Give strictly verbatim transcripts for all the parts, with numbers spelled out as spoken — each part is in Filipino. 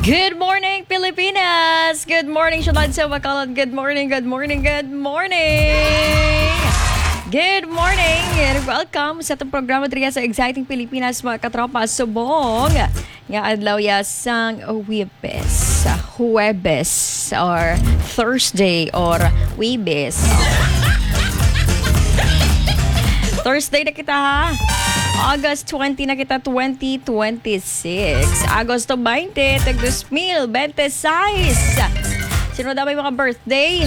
Good morning, Pilipinas! Good morning, Shalad sa Bacolod. Good morning, good morning, good morning! Good morning and welcome sa itong programa dito sa Exciting Pilipinas, mga katropa subong. Nga adlaw ya sang Huwebes, Huwebes or Thursday or Huwebes. Thursday na kita ha. August twenty na kita, twenty twenty-six. Agosto twenty, tag two thousand twenty-six. Sino daw may mga birthday?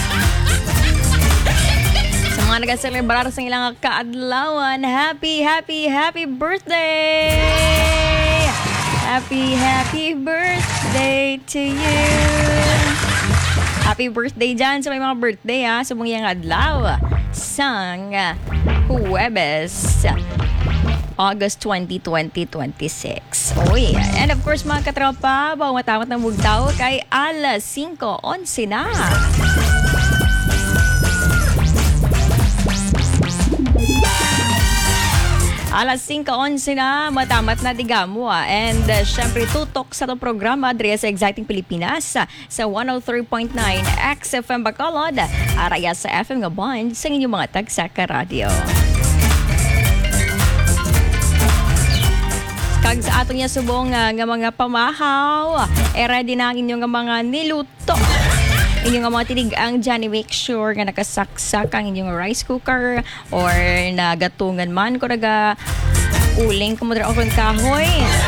Sa mga nag-celebrar sa ilang kaadlawan, happy, happy, happy birthday! Happy, happy birthday to you! Happy birthday dyan sa may mga birthday ha, sa mga adlaw. Sang Huwebes, August twenty, twenty twenty-six. Oy, and of course mga katropa, bawang matawat ng bugtaw kay alas singko onse na. Alas singko onse na, matamat na digamo ah. And uh, syempre tutok sa itong programa diri sa Exciting Pilipinas sa one oh three point nine X F M Bacolod, araya sa F M nga bond sa inyong mga tagsa ka radio. Kag sa ato niya subong nga, nga mga pamahaw, e ready na ang inyong mga niluto. Inyong mga tinigang dyan, make sure nga nakasaksak ang inyong rice cooker or nagatungan man kung naga uling kumudra o kung kahoy.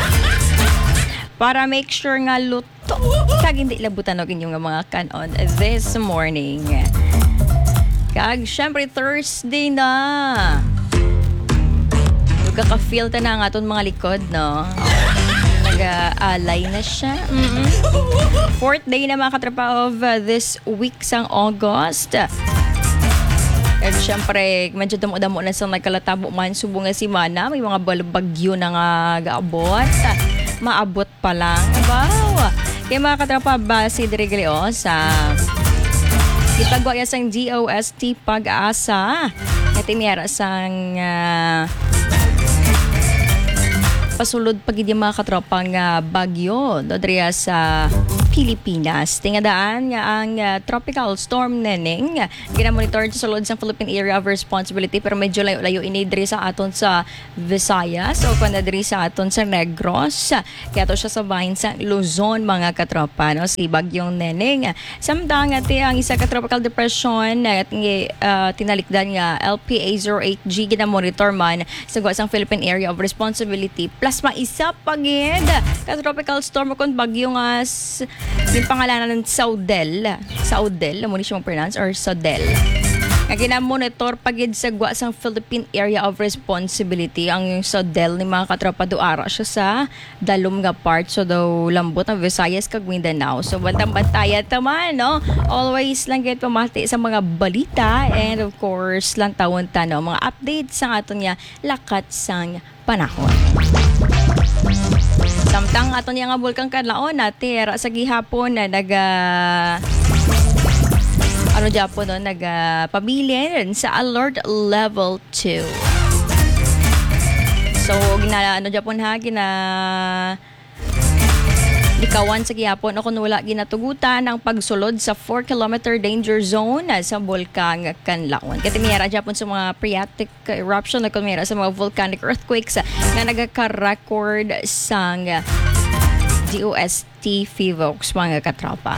Para make sure nga luto. Kag hindi labutan ang inyong mga kanon this morning. Kag syempre Thursday na. Kaka-feel ta na ang aton mga likod, no? Nag-alay na siya. Mm-mm. Fourth day na mga katrapa of uh, this week sang August. At syempre, medyo damo-damo na sa nagkalatabo man. Subong nga si Mana, may mga balbagyo na nga gaabot. Maabot pa lang. Wow! Kaya mga katrapa, base diri o sa itagwa ya sang D O S T Pag-asa. Ito miyara sang Uh, pasulod pagid yung mga katropang uh, bagyo do diriya sa Pilipinas. Tingadaan nga ang uh, tropical storm Neneng ginamonitor sa sulod sa Philippine Area of Responsibility pero medyo layo-layo ini diri sa aton sa Visayas o kuno diri sa aton sa Negros. Kaya to siya sa bahin sa Luzon mga katropa, no? Si bagyong Neneng. Samtang ati ang isa ka tropical depression at uh, tinalikdan nga L P A zero eight G ginamonitor man sa guwasang Philippine Area of Responsibility. Plus maisa pagid ka tropical storm kon bagyo nga yung pangalanan ng Saudel. Saudel, mo ni siya pronounce or Saudel. Nga ginamonitor pagid sa guwasang Philippine Area of Responsibility ang Saudel ni mga katropa duara siya sa dalom nga part so daw lambot ng Visayas kag Mindanao. So bantang-bantaya taman, no? Always lang gayud pamati sa mga balita and of course lang tawon tanaw mga updates sa aton nga lakat sang panahon. Samtang aton nga bulkang Kadlaon natin sa gihapon na naga ano Japon no naga pabilin sa alert level two. So gina ano Japon ha gina likawan sa gihapon o kung wala ginatugutan ang pagsulod sa four kilometer danger zone sa bulkang Kanlaon. Kaya timiyara Japon sa mga phreatic eruption na kumira sa mga volcanic earthquakes na nagaka-record sang D O S T FIVOX mga katropa.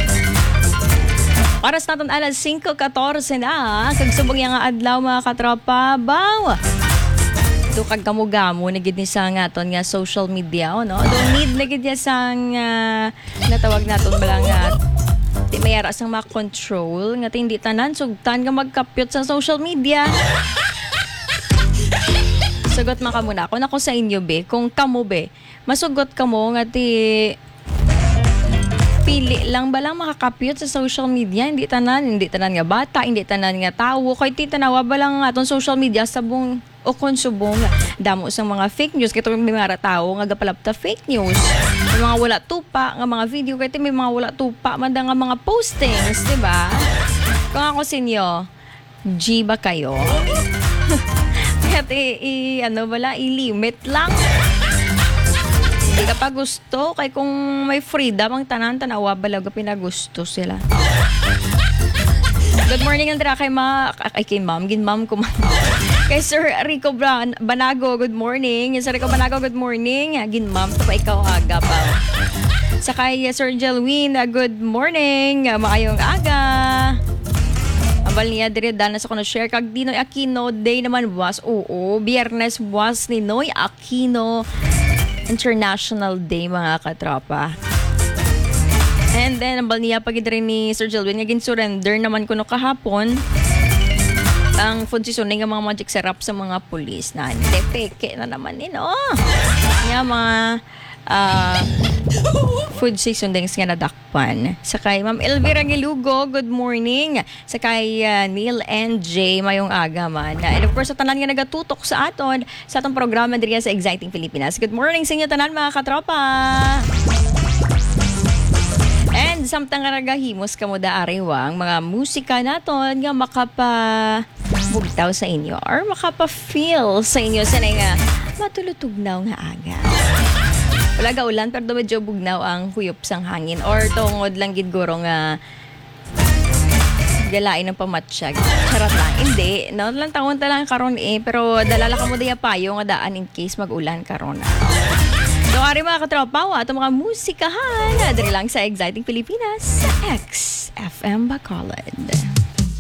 Oras natin alas singko fourteen na kagsubong yung adlaw mga katropa. Baw! Do kag gamo-gamo na gid ni sa ngaton nga social media no. Do need na gid sang uh, natawag naton bala nga di mayara sang ma-control nga hindi tanan sugtan nga magkapyot sa social media. Sugot man ka muna ako nako sa inyo be kung kamo be masugot kamo nga ti pili lang ba lang makakapyot sa social media, hindi tanan, hindi tanan nga bata, hindi tanan nga tawo, kay ti tanawa ba lang atong social media sabong o konsubong damo sa mga fake news, kay may mga tao nga gapalapta fake news. May mga wala tupa nga mga video, kay may mga wala tupa man nga mga postings, di ba? Kung ako sinyo, G ba kayo? Kaya i, i ano bala, i-limit lang. Di ka pa gusto, kay kung may freedom ang tanan, tanawa balaga pinagusto sila. Good morning, Andra, kay ma... Ay, kay ma'am. Gin ma'am ko ma... Kay Sir Rico Bran- Banago, good morning. Sir Rico Banago, good morning. Gin ma'am, ito pa ikaw aga pa. Sa kay Sir Jelwin, good morning. Maayong aga. Ambal niya, dire dana sa kono share. Kag Dinoy Aquino, day naman was. Oo, biyernes was ni Noy Aquino International Day, mga katropa. And then, ambal niya pag rin ni Sir Jelwin, ngagin surrender naman kuno kahapon ang food season ng mga magic syrup sa mga pulis na hindi peke na naman yun, oh. Nga mga uh, food season din nga nadakpan. Sakay Ma'am Elvira Gilugo, good morning. Sakay uh, Neil and Jay, mayong aga man. And of course, sa tanan nga nagatutok sa aton, sa atong programa diri sa Exciting Pilipinas. Good morning sa inyo tanan, mga katropa. And samtang nga nagahimos kamo da arewang mga musika naton nga makapa bugtaw sa inyo or makapa-feel sa inyo sa nga matulutugnaw nga aga. Wala ga ulan pero medyo bugnaw ang huyop sang hangin or tungod lang gid guro nga galain ng pamatsyag. Charot lang. Hindi. No, lang taon ta lang karon eh pero dalala ka mo diya payo nga daan in case mag-ulan karon. So, ari mga katropa, wa itong mga musikahan. Dari lang sa Exciting Pilipinas sa X F M Bacolod.